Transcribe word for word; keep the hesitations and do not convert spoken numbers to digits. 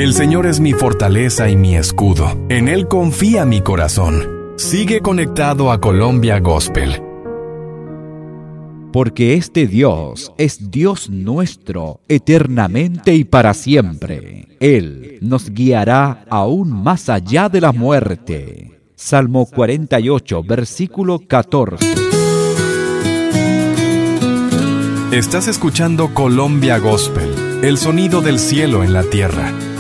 El Señor es mi fortaleza y mi escudo. En Él confía mi corazón. Sigue conectado a Colombia Gospel. Porque este Dios es Dios nuestro, eternamente y para siempre. Él nos guiará aún más allá de la muerte. Salmo cuarenta y ocho, versículo catorce. Estás escuchando Colombia Gospel, el sonido del cielo en la tierra.